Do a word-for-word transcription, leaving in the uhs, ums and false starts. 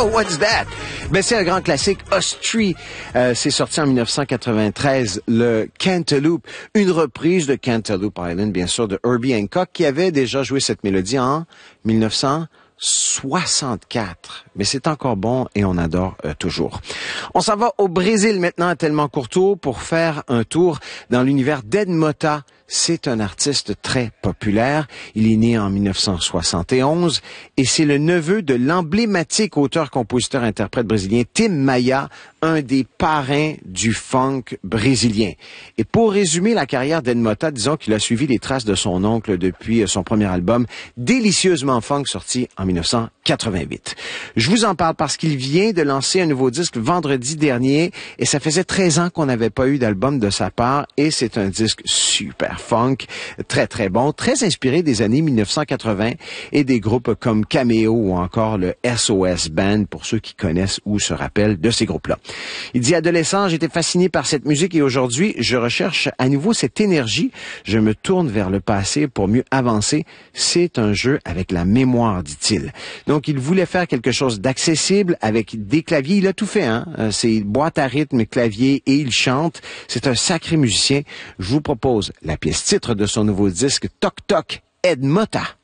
Oh, what's that? Ben, c'est un grand classique, Us-Tree. Euh, c'est sorti en dix-neuf cent quatre-vingt-treize, le Cantaloupe. Une reprise de Cantaloupe Island, bien sûr, de Herbie Hancock, qui avait déjà joué cette mélodie en dix-neuf cent soixante-quatre. Mais c'est encore bon et on adore euh, toujours. On s'en va au Brésil maintenant à Tellement Courteau pour faire un tour dans l'univers d'Ed Mota. C'est un artiste très populaire. Il est né en dix-neuf cent soixante et onze et c'est le neveu de l'emblématique auteur-compositeur-interprète brésilien Tim Maia, un des parrains du funk brésilien. Et pour résumer la carrière d'Ed Mota, disons qu'il a suivi les traces de son oncle depuis son premier album, Délicieusement Funk, sorti en dix-neuf cent quatre-vingt-huit. Je vous en parle parce qu'il vient de lancer un nouveau disque vendredi dernier et ça faisait treize ans qu'on n'avait pas eu d'album de sa part et c'est un disque super funk, très très bon, très inspiré des années dix-neuf cent quatre-vingts et des groupes comme Cameo ou encore le S O S Band pour ceux qui connaissent ou se rappellent de ces groupes-là. Il dit, adolescent, j'étais fasciné par cette musique et aujourd'hui, je recherche à nouveau cette énergie. Je me tourne vers le passé pour mieux avancer. C'est un jeu avec la mémoire, dit-il. Donc, il voulait faire quelque chose d'accessible avec des claviers. Il a tout fait, hein. C'est boîte à rythme, clavier et il chante. C'est un sacré musicien. Je vous propose la pièce titre de son nouveau disque, Toc Toc, Ed Mota.